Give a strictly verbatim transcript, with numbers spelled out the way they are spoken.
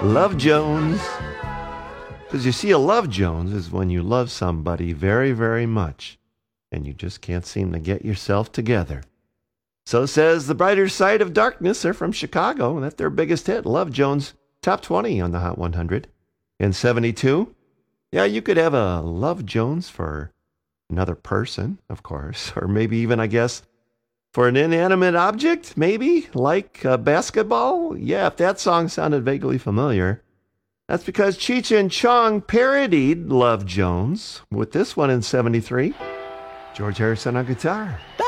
Love Jones. Because you see, a love Jones is when you love somebody very, very much, and you just can't seem to get yourself together. So says The Brighter Side of Darkness. They're from Chicago, and that's their biggest hit. Love Jones, top twenty on the Hot one hundred. In seventy-two, yeah, you could have a Love Jones for another person, of course, or maybe even, I guess, for an inanimate object, maybe, like a basketball. Yeah, if that song sounded vaguely familiar, that's because Cheech and Chong parodied Love Jones with this one in seventy-three. George Harrison on guitar.